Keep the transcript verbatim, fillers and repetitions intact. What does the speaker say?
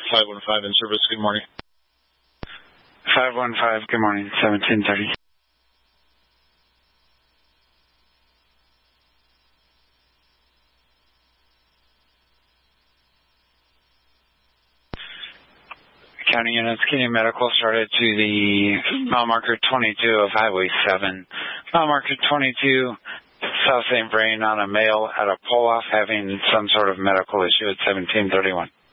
five one five in service. Good morning. five one five, good morning, seventeen thirty. County units, getting medical started to the mile marker twenty-two of Highway seven. Mile marker twenty-two, South Saint Vrain on a male at a pull-off having some sort of medical issue at seventeen thirty-one.